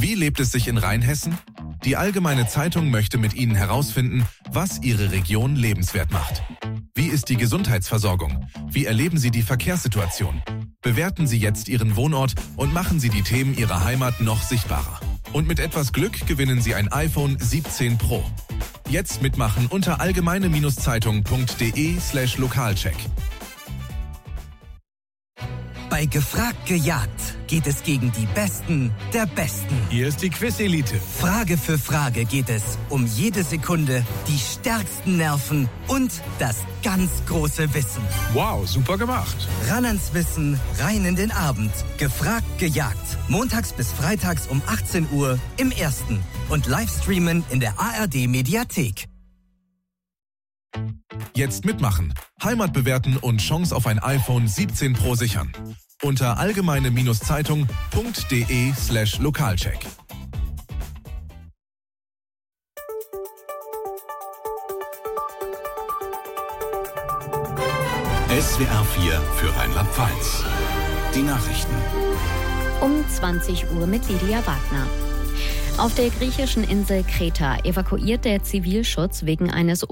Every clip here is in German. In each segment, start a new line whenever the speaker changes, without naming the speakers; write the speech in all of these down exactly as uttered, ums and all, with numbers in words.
Wie lebt es sich in Rheinhessen? Die Allgemeine Zeitung möchte mit Ihnen herausfinden, was Ihre Region lebenswert macht. Wie ist die Gesundheitsversorgung? Wie erleben Sie die Verkehrssituation? Bewerten Sie jetzt Ihren Wohnort und machen Sie die Themen Ihrer Heimat noch sichtbarer. Und mit etwas Glück gewinnen Sie ein iPhone siebzehn Pro. Jetzt mitmachen unter allgemeine-zeitung.de slash Lokalcheck.
Bei Gefragt gejagt geht es gegen die Besten der Besten.
Hier ist die Quiz-Elite.
Frage für Frage geht es um jede Sekunde, die stärksten Nerven und das ganz große Wissen.
Wow, super gemacht.
Ran ans Wissen, rein in den Abend. Gefragt gejagt. Montags bis freitags um achtzehn Uhr im Ersten. Und Livestreamen in der A R D-Mediathek.
Jetzt mitmachen, Heimat bewerten und Chance auf ein iPhone siebzehn Pro sichern. Unter allgemeine-zeitung.de slash Lokalcheck.
S W R vier für Rheinland-Pfalz. Die Nachrichten.
Um zwanzig Uhr mit Lydia Wagner. Auf der griechischen Insel Kreta evakuiert der Zivilschutz wegen eines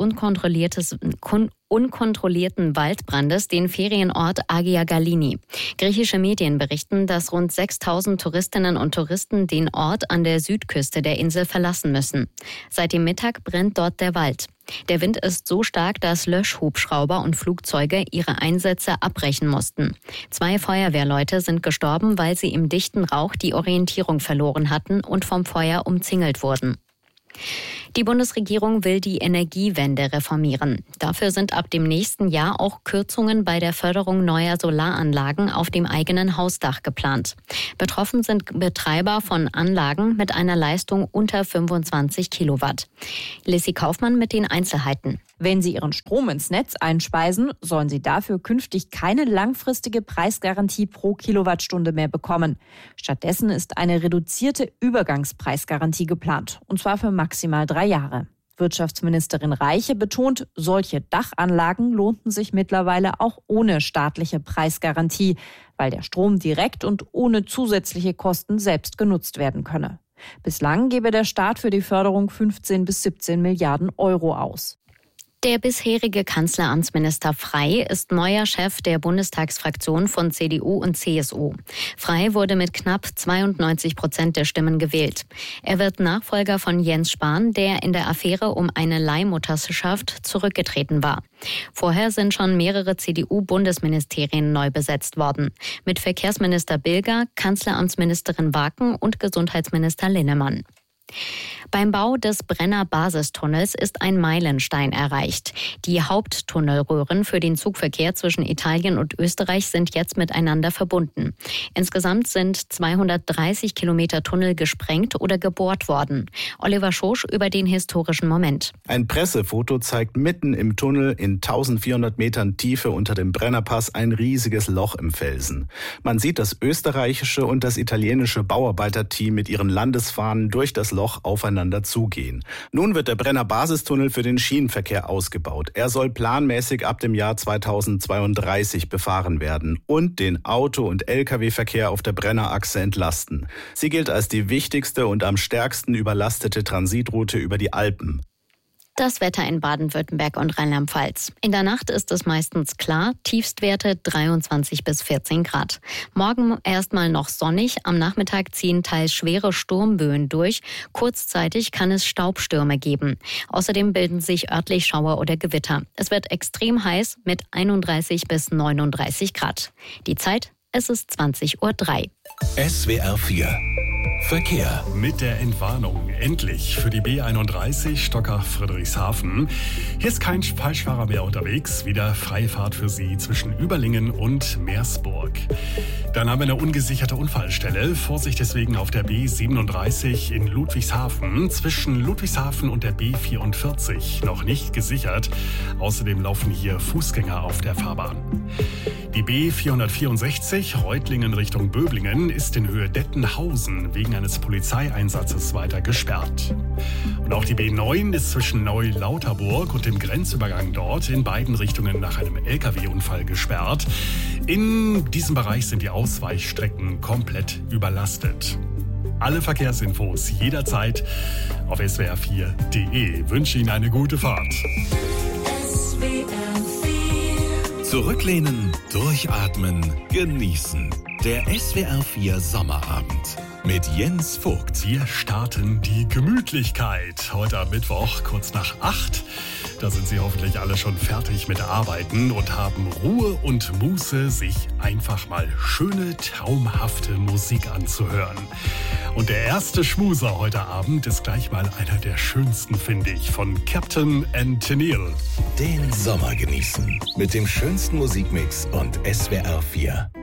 unkontrollierten Waldbrandes den Ferienort Agia Galini. Griechische Medien berichten, dass rund sechstausend Touristinnen und Touristen den Ort an der Südküste der Insel verlassen müssen. Seit dem Mittag brennt dort der Wald. Der Wind ist so stark, dass Löschhubschrauber und Flugzeuge ihre Einsätze abbrechen mussten. Zwei Feuerwehrleute sind gestorben, weil sie im dichten Rauch die Orientierung verloren hatten und vom Feuer umzingelt wurden. Die Bundesregierung will die Energiewende reformieren. Dafür sind ab dem nächsten Jahr auch Kürzungen bei der Förderung neuer Solaranlagen auf dem eigenen Hausdach geplant. Betroffen sind Betreiber von Anlagen mit einer Leistung unter fünfundzwanzig Kilowatt. Lissy Kaufmann mit den Einzelheiten.
Wenn Sie Ihren Strom ins Netz einspeisen, sollen Sie dafür künftig keine langfristige Preisgarantie pro Kilowattstunde mehr bekommen. Stattdessen ist eine reduzierte Übergangspreisgarantie geplant, und zwar für maximal drei Jahre. Wirtschaftsministerin Reiche betont, solche Dachanlagen lohnten sich mittlerweile auch ohne staatliche Preisgarantie, weil der Strom direkt und ohne zusätzliche Kosten selbst genutzt werden könne. Bislang gebe der Staat für die Förderung fünfzehn bis siebzehn Milliarden Euro aus.
Der bisherige Kanzleramtsminister Frey ist neuer Chef der Bundestagsfraktion von C D U und C S U. Frey wurde mit knapp zweiundneunzig Prozent der Stimmen gewählt. Er wird Nachfolger von Jens Spahn, der in der Affäre um eine Leihmutterschaft zurückgetreten war. Vorher sind schon mehrere C D U-Bundesministerien neu besetzt worden. Mit Verkehrsminister Bilger, Kanzleramtsministerin Waken und Gesundheitsminister Linnemann. Beim Bau des Brenner Basistunnels ist ein Meilenstein erreicht. Die Haupttunnelröhren für den Zugverkehr zwischen Italien und Österreich sind jetzt miteinander verbunden. Insgesamt sind zweihundertdreißig Kilometer Tunnel gesprengt oder gebohrt worden. Oliver Schosch über den historischen Moment.
Ein Pressefoto zeigt mitten im Tunnel in eintausendvierhundert Metern Tiefe unter dem Brennerpass ein riesiges Loch im Felsen. Man sieht das österreichische und das italienische Bauarbeiterteam mit ihren Landesfahnen durch das Loch aufeinander zugehen. Nun wird der Brenner Basistunnel für den Schienenverkehr ausgebaut. Er soll planmäßig ab dem Jahr zweitausendzweiunddreißig befahren werden und den Auto- und L K W-Verkehr auf der Brennerachse entlasten. Sie gilt als die wichtigste und am stärksten überlastete Transitroute über die Alpen.
Das Wetter in Baden-Württemberg und Rheinland-Pfalz. In der Nacht ist es meistens klar, Tiefstwerte dreiundzwanzig bis vierzehn Grad. Morgen erstmal noch sonnig, am Nachmittag ziehen teils schwere Sturmböen durch. Kurzzeitig kann es Staubstürme geben. Außerdem bilden sich örtlich Schauer oder Gewitter. Es wird extrem heiß mit einunddreißig bis neununddreißig Grad. Die Zeit, es ist zwanzig Uhr drei.
S W R vier Verkehr.
Mit der Entwarnung endlich für die B einunddreißig Stockach-Friedrichshafen. Hier ist kein Falschfahrer mehr unterwegs. Wieder freie Fahrt für Sie zwischen Überlingen und Meersburg. Dann haben wir eine ungesicherte Unfallstelle. Vorsicht deswegen auf der B siebenunddreißig in Ludwigshafen. Zwischen Ludwigshafen und der B vierundvierzig noch nicht gesichert. Außerdem laufen hier Fußgänger auf der Fahrbahn. Die B vierhundertvierundsechzig Reutlingen Richtung Böblingen ist in Höhe Dettenhausen wegen eines Polizeieinsatzes weiter gesperrt. Und auch die B neun ist zwischen Neulauterburg und dem Grenzübergang dort in beiden Richtungen nach einem L K W-Unfall gesperrt. In diesem Bereich sind die Ausweichstrecken komplett überlastet. Alle Verkehrsinfos jederzeit auf S W R vier punkt de. Wünsche Ihnen eine gute Fahrt.
Zurücklehnen, durchatmen, genießen. Der S W R vier Sommerabend mit Jens Vogt.
Wir starten die Gemütlichkeit heute am Mittwoch, kurz nach acht. Da sind Sie hoffentlich alle schon fertig mit Arbeiten und haben Ruhe und Muße, sich einfach mal schöne, traumhafte Musik anzuhören. Und der erste Schmuser heute Abend ist gleich mal einer der schönsten, finde ich, von Captain and Tennille.
Den Sommer genießen mit dem schönsten Musikmix und S W R vier.